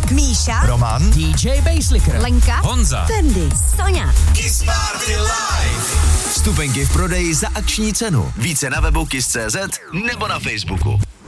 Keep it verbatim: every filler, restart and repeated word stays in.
Dominik, Míša, Roman, dý džej Basslicker, Lenka, Honza, Fendi, Soňa. Kiss Party Live. Vstupenky v prodeji za akční cenu. Více na webu kiss tečka cé zet nebo na Facebooku.